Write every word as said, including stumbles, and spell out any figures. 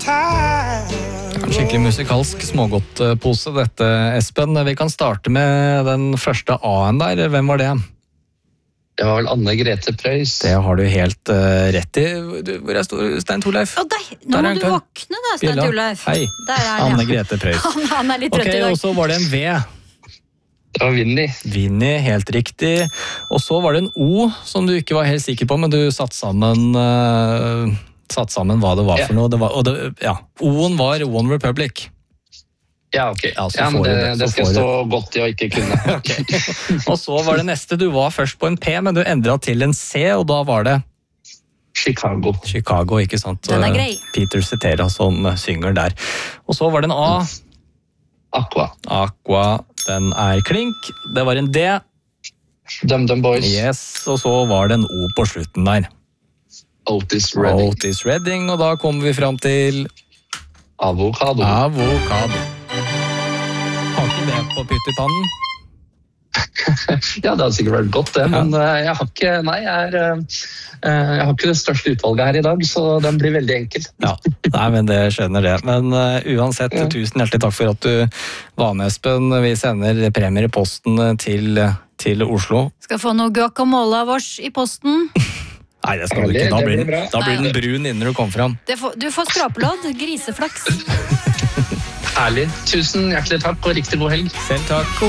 Skikkelig musikalsk smågodtpose dette, Espen. Vi kan starte med den første A-en der. Hvem var det? Det var vel Anne Grete Preus. Det har du helt uh, rett i. Hvor er stor, Stein Torleif? Å, der, nå må du våkne da, Stein Torleif. Hei, der er Anne det. Grete Preus. Han, han er litt trøtt okay, i dag. Og så var det en V. Det var Vinnie. Vinnie, helt riktig. Og så var det en O, som du ikke var helt sikker på, men du satt sammen... Uh, satt sammen hva det var for noe. Det var, og det, ja, O-en var One Republic. Ja, ok. Ja, ja, men det, det, det skal stå godt i å ikke kunne. Okay. Og så var det neste. Du var først på en P, men du endret til en C, og da var det Chicago. Chicago, ikke sant? Den er grei. Peter Cetera som synger der. Og så var det en A. Aqua. Aqua, den er klink. Det var en D. Dum Dum Boys. Yes, og så var det en O på slutten der. Otis Redding. Otis Redding, og da kommer vi frem til Avokado. Avokado. Har ikke det på pyttipannen? Ja, det hadde sikkert vært godt det, ja. Men uh, jeg har ikke, nei, jeg, er, uh, jeg har ikke det største utvalget her i dag, så den blir veldig enkel. Ja, nei, men det skjønner det. Men uh, uansett, ja. Tusen hjertelig takk for at du var med, Espen. Vi sender premier i posten til, til Oslo. Skal få noe guacamole av oss i posten. Nei, det skal du ikke. Da blir, den, da blir den brun innen du kommer fram. Får, du får skrapelodd, griseflaks. Herlig. Tusen hjertelig takk og riktig god helg. Selv takk.